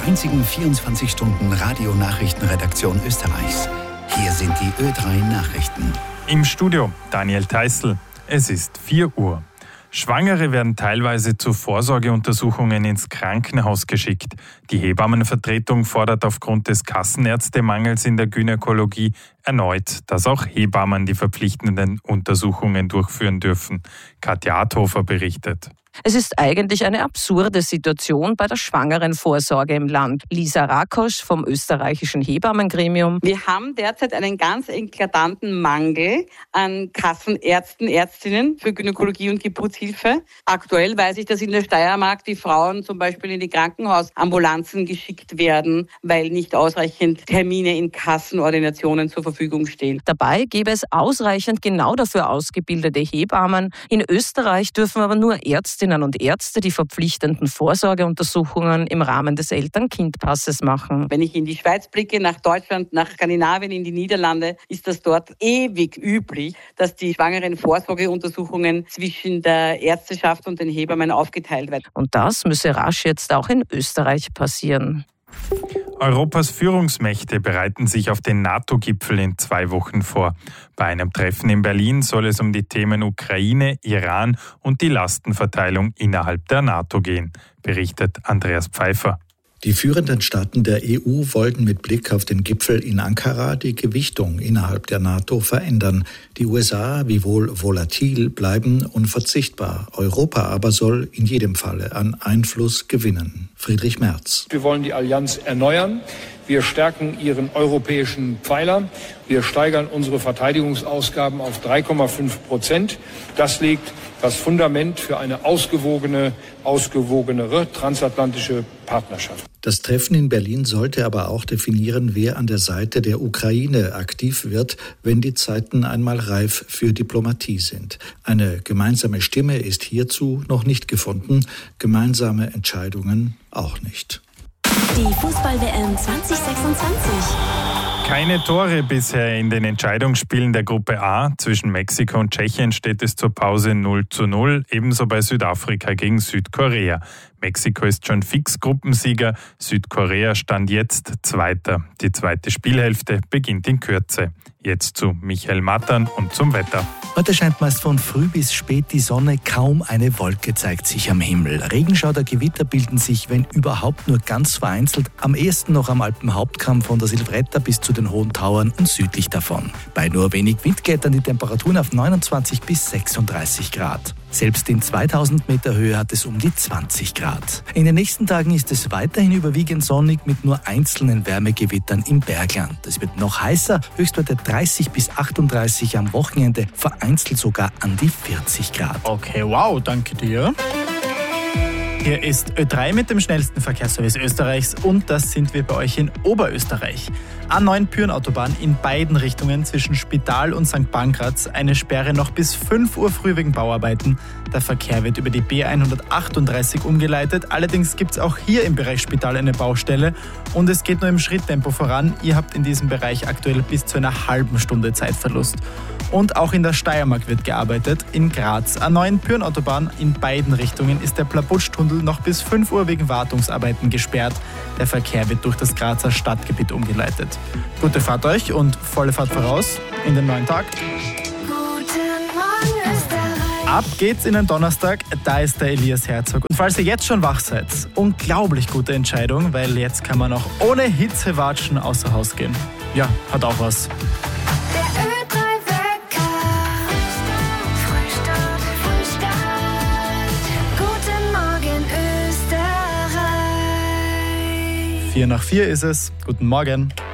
einzigen 24-Stunden-Radio-Nachrichtenredaktion Österreichs. Hier sind die Ö3 Nachrichten. Im Studio Daniel Theißl. Es ist 4 Uhr. Schwangere werden teilweise zu Vorsorgeuntersuchungen ins Krankenhaus geschickt. Die Hebammenvertretung fordert aufgrund des Kassenärztemangels in der Gynäkologie erneut, dass auch Hebammen die verpflichtenden Untersuchungen durchführen dürfen. Katja Adhofer berichtet. Es ist eigentlich eine absurde Situation bei der Schwangerenvorsorge im Land. Lisa Rakosch vom österreichischen Hebammengremium. Wir haben derzeit einen ganz eklatanten Mangel an Kassenärzten, Ärztinnen für Gynäkologie und Geburtshilfe. Aktuell weiß ich, dass in der Steiermark die Frauen zum Beispiel in die Krankenhausambulanzen geschickt werden, weil nicht ausreichend Termine in Kassenordinationen zur Verfügung stehen. Dabei gäbe es ausreichend genau dafür ausgebildete Hebammen. In Österreich dürfen aber nur Ärztinnen und Ärzte die verpflichtenden Vorsorgeuntersuchungen im Rahmen des Eltern-Kind-Passes machen. Wenn ich in die Schweiz blicke, nach Deutschland, nach Skandinavien, in die Niederlande, ist das dort ewig üblich, dass die schwangeren Vorsorgeuntersuchungen zwischen der Ärzteschaft und den Hebammen aufgeteilt werden. Und das müsse rasch jetzt auch in Österreich passieren. Europas Führungsmächte bereiten sich auf den NATO-Gipfel in 2 Wochen vor. Bei einem Treffen in Berlin soll es um die Themen Ukraine, Iran und die Lastenverteilung innerhalb der NATO gehen, berichtet Andreas Pfeiffer. Die führenden Staaten der EU wollten mit Blick auf den Gipfel in Ankara die Gewichtung innerhalb der NATO verändern. Die USA, wiewohl volatil, bleiben unverzichtbar. Europa aber soll in jedem Falle an Einfluss gewinnen. Friedrich Merz. Wir wollen die Allianz erneuern. Wir stärken ihren europäischen Pfeiler. Wir steigern unsere Verteidigungsausgaben auf 3,5%. Das legt das Fundament für eine ausgewogenere transatlantische Partnerschaft. Das Treffen in Berlin sollte aber auch definieren, wer an der Seite der Ukraine aktiv wird, wenn die Zeiten einmal reif für Diplomatie sind. Eine gemeinsame Stimme ist hierzu noch nicht gefunden, gemeinsame Entscheidungen auch nicht. Die Fußball-WM 2026. Keine Tore bisher in den Entscheidungsspielen der Gruppe A. Zwischen Mexiko und Tschechien steht es zur Pause 0:0, ebenso bei Südafrika gegen Südkorea. Mexiko ist schon fix Gruppensieger, Südkorea stand jetzt Zweiter. Die zweite Spielhälfte beginnt in Kürze. Jetzt zu Michael Mattern und zum Wetter. Heute scheint meist von früh bis spät die Sonne, kaum eine Wolke zeigt sich am Himmel. Regenschauer oder Gewitter bilden sich, wenn überhaupt, nur ganz vereinzelt, am ehesten noch am Alpenhauptkamm von der Silvretta bis zu den Hohen Tauern und südlich davon. Bei nur wenig Wind klettern die Temperaturen auf 29 bis 36 Grad. Selbst in 2000 Meter Höhe hat es um die 20 Grad. In den nächsten Tagen ist es weiterhin überwiegend sonnig mit nur einzelnen Wärmegewittern im Bergland. Es wird noch heißer, Höchstwerte 30 bis 38, am Wochenende vereinzelt sogar an die 40 Grad. Okay, wow, danke dir. Hier ist Ö3 mit dem schnellsten Verkehrsservice Österreichs und das sind wir bei euch in Oberösterreich. A9 Pyhrn-Autobahn in beiden Richtungen zwischen Spital und St. Pankraz. Eine Sperre noch bis 5 Uhr früh wegen Bauarbeiten. Der Verkehr wird über die B138 umgeleitet. Allerdings gibt es auch hier im Bereich Spital eine Baustelle und es geht nur im Schritttempo voran. Ihr habt in diesem Bereich aktuell bis zu einer halben Stunde Zeitverlust. Und auch in der Steiermark wird gearbeitet. In Graz, A9 Pyhrn-Autobahn in beiden Richtungen ist der Plabutsch-Tunnel noch bis 5 Uhr wegen Wartungsarbeiten gesperrt. Der Verkehr wird durch das Grazer Stadtgebiet umgeleitet. Gute Fahrt euch und volle Fahrt voraus in den neuen Tag. Ab geht's in den Donnerstag, da ist der Elias Herzog. Und falls ihr jetzt schon wach seid, unglaublich gute Entscheidung, weil jetzt kann man auch ohne Hitzewatschen außer Haus gehen. Ja, hat auch was. Der Ö3-Wecker. Frühstart. Guten Morgen, Österreich. 4 nach 4 ist es. Guten Morgen.